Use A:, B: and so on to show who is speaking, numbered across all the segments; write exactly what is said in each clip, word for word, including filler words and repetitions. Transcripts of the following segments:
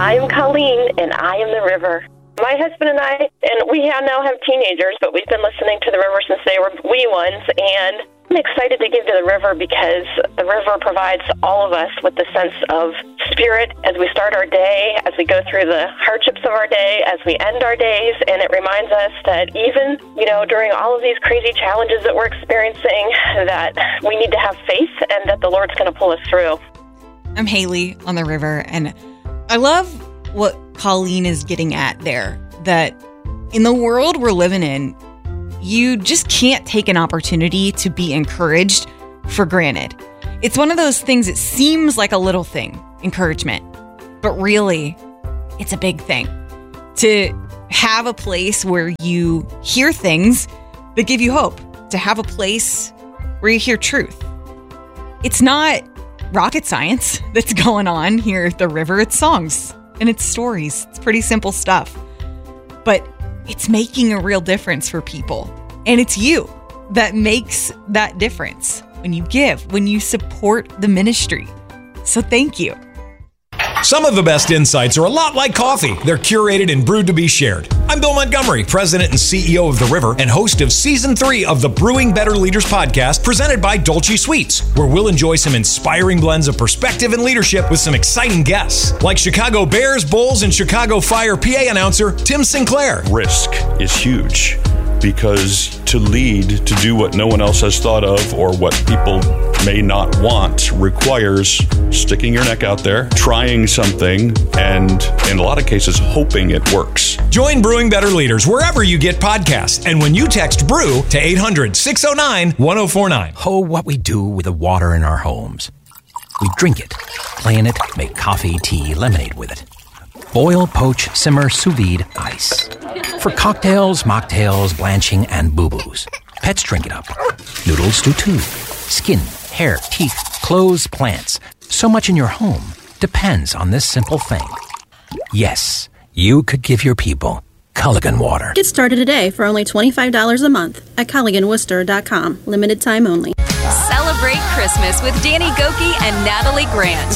A: I'm Colleen, and I am the river. My husband and I, and we have now have teenagers, but we've been listening to the river since they were wee ones, and I'm excited to give to the river because the river provides all of us with the sense of spirit as we start our day, as we go through the hardships of our day, as we end our days, and it reminds us that even, you know, during all of these crazy challenges that we're experiencing, that we need to have faith and that the Lord's going to pull us through.
B: I'm Haley on the river, and I love what Colleen is getting at there, that in the world we're living in, you just can't take an opportunity to be encouraged for granted. It's one of those things that seems like a little thing, encouragement, but really, it's a big thing. To have a place where you hear things that give you hope, to have a place where you hear truth. It's not rocket science that's going on here at the river. It's songs and it's stories. It's pretty simple stuff. But it's making a real difference for people. And it's you that makes that difference when you give, when you support the ministry. So thank you.
C: Some of the best insights are a lot like coffee. They're curated and brewed to be shared. I'm Bill Montgomery, President and C E O of The River and host of Season three of the Brewing Better Leaders podcast presented by Dolce Sweets, where we'll enjoy some inspiring blends of perspective and leadership with some exciting guests, like Chicago Bears, Bulls, and Chicago Fire P A announcer Tim Sinclair.
D: Risk is huge because to lead, to do what no one else has thought of or what people may not want requires sticking your neck out there, trying something, and in a lot of cases, hoping it works.
C: Join Brewing Better Leaders wherever you get podcasts. And when you text BREW to eight hundred, six oh nine, one oh four nine.
E: Oh, what we do with the water in our homes. We drink it, play in it, make coffee, tea, lemonade with it. Boil, poach, simmer, sous vide, ice. For cocktails, mocktails, blanching, and boo-boos. Pets drink it up. Noodles do too. Skin, hair, teeth, clothes, plants. So much in your home depends on this simple thing. Yes, you could give your people Culligan water.
F: Get started today for only twenty-five dollars a month at Culligan Worcester dot com. Limited time only.
G: Celebrate Christmas with Danny Gokey and Natalie Grant.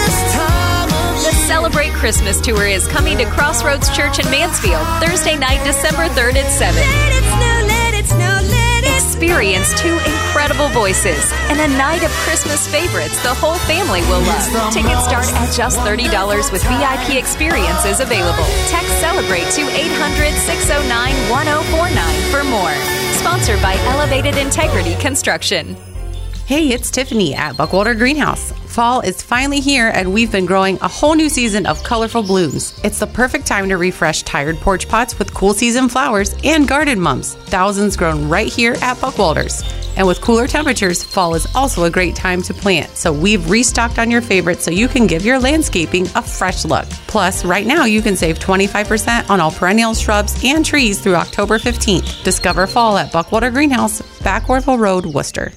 G: The Celebrate Christmas Tour is coming to Crossroads Church in Mansfield Thursday night, December third at seven. Let it snow, let it snow, let it Experience two incredible voices and a night of Christmas favorites the whole family will love. Tickets start at just thirty dollars with V I P experiences available. Text Celebrate to eight hundred, six oh nine, one oh four nine for more. Sponsored by Elevated Integrity Construction.
H: Hey, it's Tiffany at Buckwalter Greenhouse. Fall is finally here and we've been growing a whole new season of colorful blooms. It's the perfect time to refresh tired porch pots with cool season flowers and garden mums. Thousands grown right here at Buckwalter's. And with cooler temperatures, fall is also a great time to plant. So we've restocked on your favorites so you can give your landscaping a fresh look. Plus, right now you can save twenty-five percent on all perennial shrubs and trees through October fifteenth. Discover fall at Buckwalter Greenhouse, Backwardville Road, Worcester.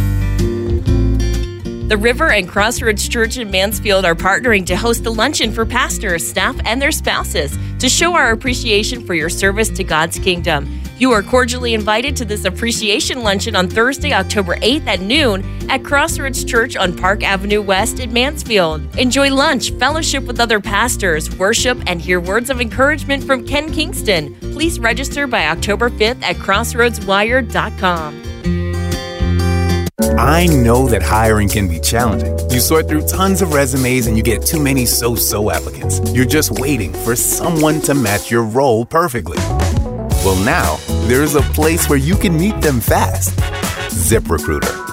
I: The River and Crossroads Church in Mansfield are partnering to host a luncheon for pastors, staff, and their spouses to show our appreciation for your service to God's kingdom. You are cordially invited to this appreciation luncheon on Thursday, October eighth at noon at Crossroads Church on Park Avenue West in Mansfield. Enjoy lunch, fellowship with other pastors, worship, and hear words of encouragement from Ken Kingston. Please register by October fifth at crossroads wire dot com.
J: I know that hiring can be challenging. You sort through tons of resumes and you get too many so-so applicants. You're just waiting for someone to match your role perfectly. Well, now, there's a place where you can meet them fast. ZipRecruiter.